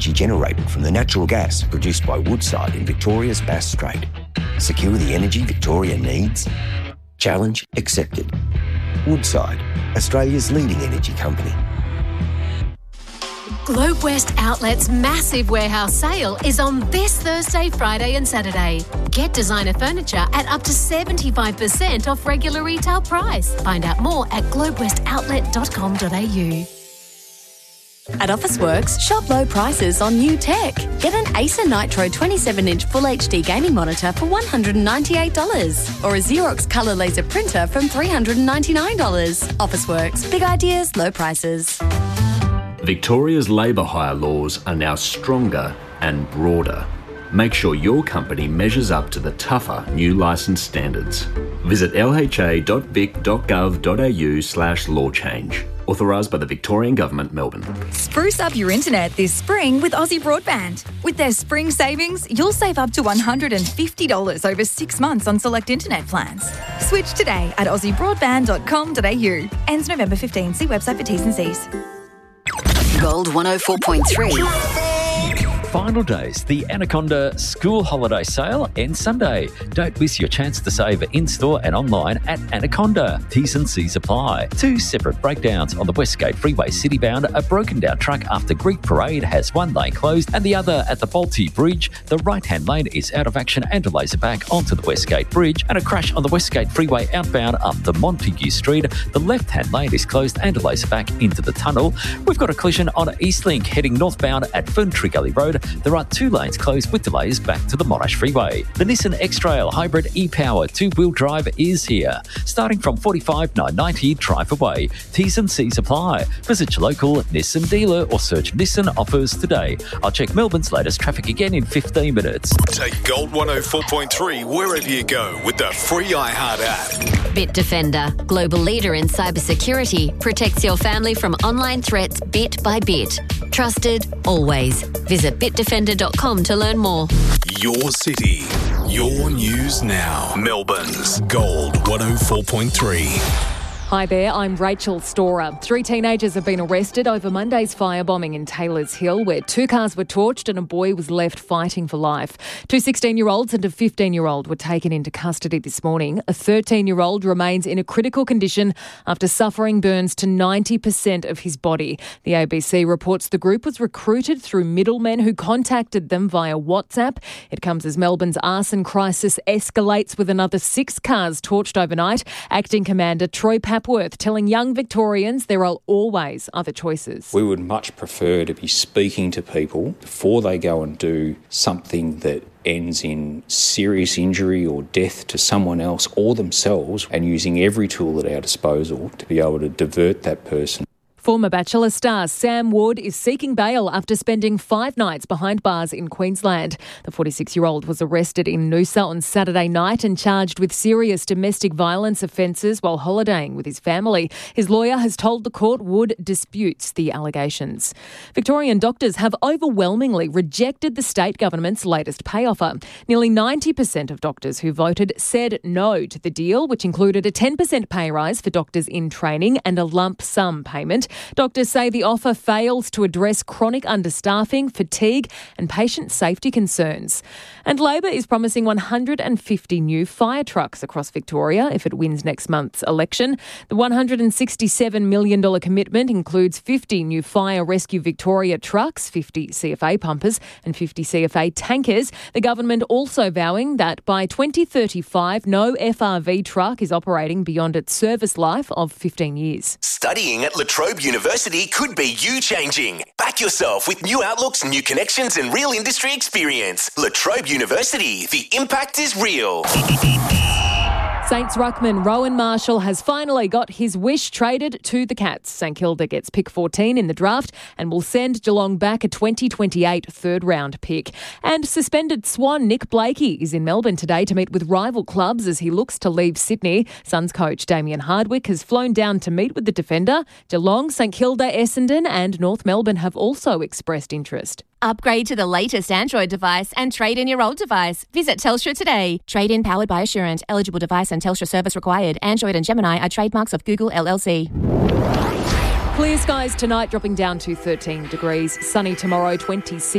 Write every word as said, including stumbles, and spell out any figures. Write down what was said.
energy generated from the natural gas produced by Woodside in Victoria's Bass Strait. Secure the energy Victoria needs? Challenge accepted. Woodside, Australia's leading energy company. Globe West Outlet's massive warehouse sale is on this Thursday, Friday and Saturday. Get designer furniture at up to seventy-five percent off regular retail price. Find out more at globe west outlet dot com dot a u. At Officeworks, shop low prices on new tech. Get an Acer Nitro twenty-seven inch Full H D gaming monitor for one hundred ninety-eight dollars or a Xerox colour laser printer from three hundred ninety-nine dollars. Officeworks, big ideas, low prices. Victoria's labour hire laws are now stronger and broader. Make sure your company measures up to the tougher new licence standards. Visit l h a dot vic dot gov dot a u slash law change. Authorised by the Victorian Government, Melbourne. Spruce up your internet this spring with Aussie Broadband. With their spring savings, you'll save up to one hundred fifty dollars over six months on select internet plans. Switch today at aussie broadband dot com dot a u. Ends November fifteenth. See website for T's and C's. Gold one oh four point three. Final days, the Anaconda School Holiday Sale ends Sunday. Don't miss your chance to save in-store and online at Anaconda. T's and C's apply. Two separate breakdowns on the Westgate Freeway citybound. A broken down truck after Greek Parade has one lane closed and the other at the Balti Bridge. The right-hand lane is out of action and delays it back onto the Westgate Bridge. And a crash on the Westgate Freeway outbound up the Montague Street. The left-hand lane is closed and delays it back into the tunnel. We've got a collision on Eastlink heading northbound at Ferntree Gully Road. There are two lanes closed with delays back to the Monash Freeway. The Nissan X-Trail Hybrid e-Power two-wheel drive is here. Starting from forty-five thousand nine hundred ninety drive away. T's and C's apply. Visit your local Nissan dealer or search Nissan offers today. I'll check Melbourne's latest traffic again in fifteen minutes. Take Gold one oh four point three wherever you go with the free iHeart app. Bitdefender, global leader in cybersecurity, protects your family from online threats bit by bit. Trusted, always. Visit bit defender dot com to learn more. Your city, your news now. Melbourne's Gold one oh four point three. Hi there, I'm Rachel Storer. Three teenagers have been arrested over Monday's firebombing in Taylors Hill, where two cars were torched and a boy was left fighting for life. Two sixteen-year-olds and a fifteen-year-old were taken into custody this morning. A thirteen-year-old remains in a critical condition after suffering burns to ninety percent of his body. The A B C reports the group was recruited through middlemen who contacted them via WhatsApp. It comes as Melbourne's arson crisis escalates with another six cars torched overnight. Acting Commander Troy Papworth telling young Victorians there are always other choices. We would much prefer to be speaking to people before they go and do something that ends in serious injury or death to someone else or themselves, and using every tool at our disposal to be able to divert that person. Former Bachelor star Sam Wood is seeking bail after spending five nights behind bars in Queensland. The forty-six-year-old was arrested in Noosa on Saturday night and charged with serious domestic violence offences while holidaying with his family. His lawyer has told the court Wood disputes the allegations. Victorian doctors have overwhelmingly rejected the state government's latest pay offer. Nearly ninety percent of doctors who voted said no to the deal, which included a ten percent pay rise for doctors in training and a lump sum payment. Doctors say the offer fails to address chronic understaffing, fatigue and patient safety concerns. And Labor is promising one hundred fifty new fire trucks across Victoria if it wins next month's election. The one hundred sixty-seven million dollars commitment includes fifty new Fire Rescue Victoria trucks, fifty C F A pumpers and fifty C F A tankers. The government also vowing that by twenty thirty-five, no F R V truck is operating beyond its service life of fifteen years. Studying at La Trobe University could be you changing. Back yourself with new outlooks, new connections and real industry experience. La Trobe University, the impact is real. Saints ruckman Rowan Marshall has finally got his wish traded to the Cats. St Kilda gets pick fourteen in the draft and will send Geelong back a twenty twenty-eight third round pick. And suspended Swan Nick Blakey is in Melbourne today to meet with rival clubs as he looks to leave Sydney. Suns coach Damien Hardwick has flown down to meet with the defender. Geelong, St Kilda, Essendon and North Melbourne have also expressed interest. Upgrade to the latest Android device and trade in your old device. Visit Telstra today. Trade in powered by Assurant. Eligible device and Telstra service required. Android and Gemini are trademarks of Google L L C. Clear skies tonight, dropping down to thirteen degrees. Sunny tomorrow, twenty-six.